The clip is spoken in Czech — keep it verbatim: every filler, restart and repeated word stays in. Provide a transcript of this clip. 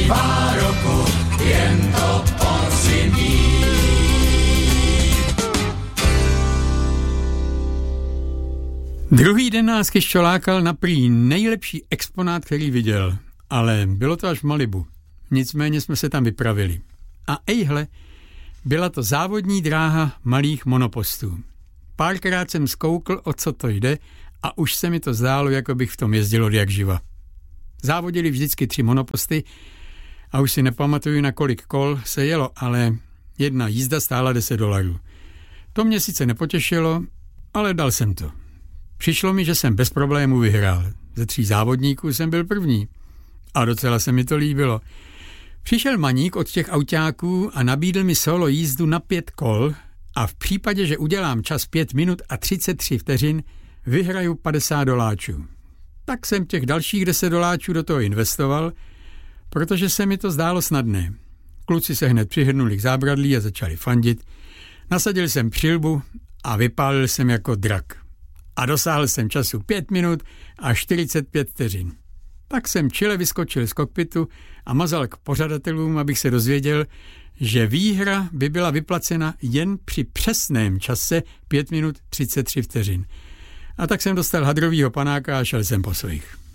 Zbývá roku jen to podzimí. Druhý den nás Kyšťo lákal na prý nejlepší exponát, který viděl, ale bylo to až v Malibu. Nicméně jsme se tam vypravili. A ejhle, byla to závodní dráha malých monopostů. Párkrát jsem zkoukl, o co to jde, a už se mi to zdálo, jako bych v tom jezdil od jak živa. Závodili vždycky tři monoposty a už si nepamatuju, na kolik kol se jelo, ale jedna jízda stála deset dolarů. To mě sice nepotěšilo, ale dal jsem to. Přišlo mi, že jsem bez problémů vyhrál. Ze tří závodníků jsem byl první. A docela se mi to líbilo. Přišel maník od těch autáků a nabídl mi solo jízdu na pět kol a v případě, že udělám čas pět minut a třicet tři vteřin, vyhraju padesát doláčů. Tak jsem těch dalších deset doláčů do toho investoval, protože se mi to zdálo snadné. Kluci se hned přihrnuli k zábradlí a začali fandit. Nasadil jsem přilbu a vypálil jsem jako drak. A dosáhl jsem času pět minut a čtyřicet pět vteřin. Tak jsem čile vyskočil z kokpitu a mazal k pořadatelům, abych se dozvěděl, že výhra by byla vyplacena jen při přesném čase pět minut třicet tři vteřin. A tak jsem dostal hadrovýho panáka a šel jsem po svých.